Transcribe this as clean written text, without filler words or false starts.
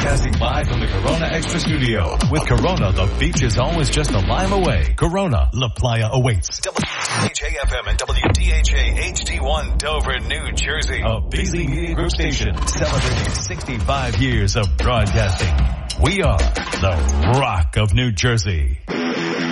Broadcasting live from the Corona Extra Studio. With Corona, the beach is always just a mile away. Corona, La Playa awaits. WDHA-FM and WDHA HD1 Dover, New Jersey. A Beasley Media Group station celebrating 65 years of broadcasting. We are the Rock of New Jersey.